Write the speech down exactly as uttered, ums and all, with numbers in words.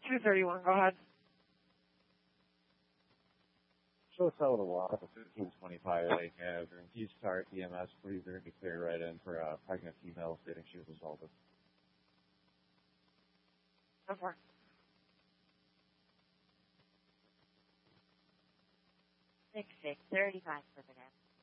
two thirty-one, go ahead. Show us how it'll walk at fifteen twenty-five Lake Avenue. East Start E M S, please, they're going to be clear right in for a pregnant female stating she was assaulted. Go for it. Six six thirty-five for the